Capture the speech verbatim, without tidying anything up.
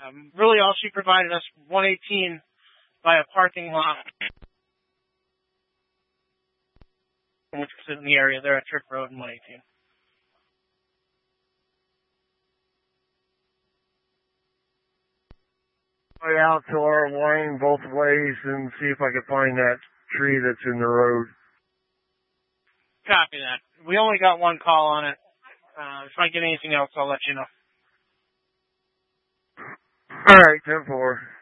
Um, really, all she provided us one eighteen by a parking lot, which was in the area there at Trip Road and one eighteen. Way out to our lane both ways and see if I can find that tree that's in the road. Copy that. We only got one call on it. Uh, if I get anything else, I'll let you know. All right, ten four.